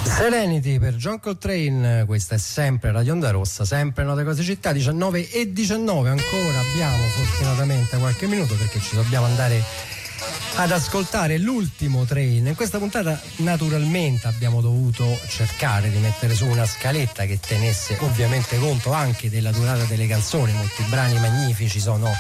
Serenity per John Coltrane, questa è sempre Radio Onda Rossa, sempre Note Cose Città, 19:19, ancora abbiamo fortunatamente qualche minuto perché ci dobbiamo andare ad ascoltare l'ultimo Train. In questa puntata naturalmente abbiamo dovuto cercare di mettere su una scaletta che tenesse ovviamente conto anche della durata delle canzoni, molti brani magnifici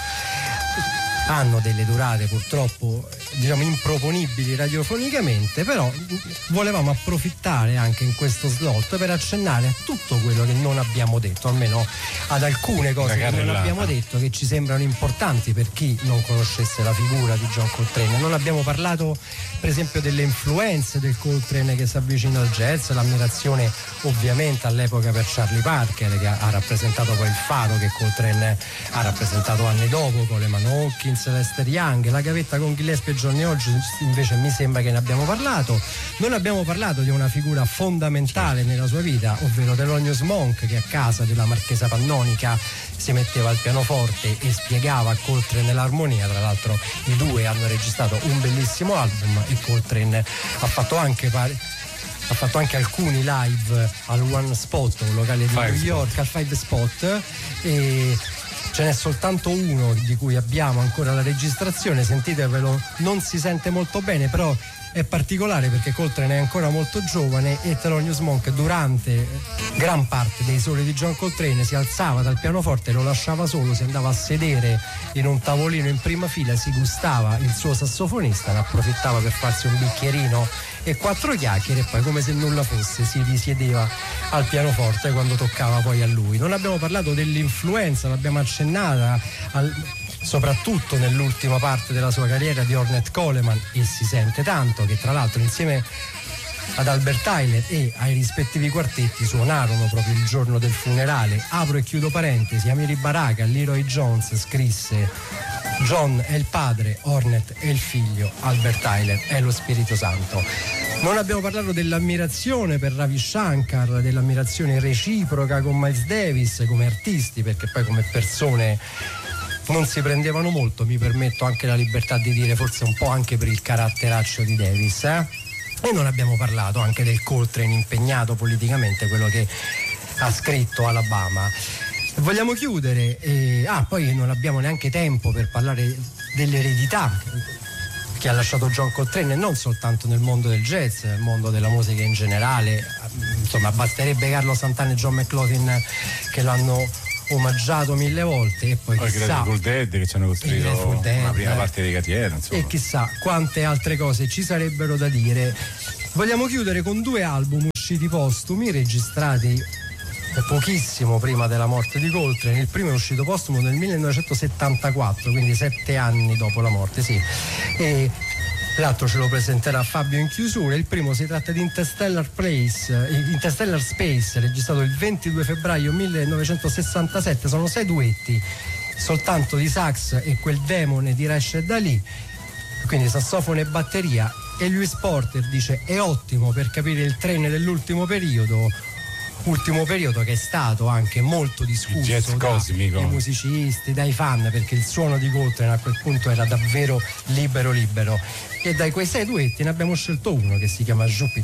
hanno delle durate purtroppo diciamo improponibili radiofonicamente, però volevamo approfittare anche in questo slot per accennare a tutto quello che non abbiamo detto, almeno ad alcune cose che non abbiamo detto che ci sembrano importanti per chi non conoscesse la figura di John Coltrane. Non abbiamo parlato per esempio delle influenze del Coltrane che si avvicina al jazz, l'ammirazione ovviamente all'epoca per Charlie Parker, che ha rappresentato poi il faro che Coltrane ha rappresentato anni dopo con le Coleman Hawkins, Lester Young, la gavetta con Gillespie e Johnny Hodge invece mi sembra che ne abbiamo parlato. Non abbiamo parlato di una figura fondamentale nella sua vita, ovvero Thelonious Monk, che a casa della marchesa Pannonica si metteva al pianoforte e spiegava a Coltrane l'armonia. Tra l'altro i due hanno registrato un bellissimo album e Coltrane ha fatto anche alcuni live al One Spot, un locale di New York, al Five Spot, e ce n'è soltanto uno di cui abbiamo ancora la registrazione, sentitevelo, non si sente molto bene, però è particolare perché Coltrane è ancora molto giovane e Thelonious Monk durante gran parte dei soli di John Coltrane si alzava dal pianoforte, lo lasciava solo, si andava a sedere in un tavolino in prima fila, si gustava il suo sassofonista, ne approfittava per farsi un bicchierino e 4 chiacchiere e poi come se nulla fosse si risiedeva al pianoforte quando toccava poi a lui. Non abbiamo parlato dell'influenza, l'abbiamo accennata soprattutto nell'ultima parte della sua carriera di Ornette Coleman, e si sente tanto che tra l'altro insieme ad Albert Tyler e ai rispettivi quartetti suonarono proprio il giorno del funerale. Apro e chiudo parentesi, Amiri Baraka, Leroy Jones scrisse: John è il padre, Ornette è il figlio, Albert Tyler è lo Spirito Santo. Non abbiamo parlato dell'ammirazione per Ravi Shankar, dell'ammirazione reciproca con Miles Davis come artisti, perché poi come persone non si prendevano molto, mi permetto anche la libertà di dire, forse un po' anche per il caratteraccio di Davis, E non abbiamo parlato anche del Coltrane impegnato politicamente, quello che ha scritto Alabama. Vogliamo chiudere, poi non abbiamo neanche tempo per parlare dell'eredità che ha lasciato John Coltrane, non soltanto nel mondo del jazz, nel mondo della musica in generale. Insomma, basterebbe Carlo Santana e John McLaughlin che l'hanno omaggiato 1000 volte, e poi chissà Full Dead che ci hanno costruito una prima parte di carriera, insomma. E chissà quante altre cose ci sarebbero da dire. Vogliamo chiudere con 2 album usciti postumi, registrati pochissimo prima della morte di Coltrane. Il primo è uscito postumo nel 1974, quindi 7 anni dopo la morte, sì. E l'altro ce lo presenterà Fabio in chiusura. Il primo si tratta di Interstellar Space, registrato il 22 febbraio 1967. Sono 6 duetti, soltanto di sax e quel demone di Rashid Ali, quindi sassofono e batteria. E Lewis Porter dice: è ottimo per capire il Train dell'ultimo periodo che è stato anche molto discusso dai musicisti, dai fan, perché il suono di Coltrane a quel punto era davvero libero. E da quei 6 duetti ne abbiamo scelto uno che si chiama Jupiter.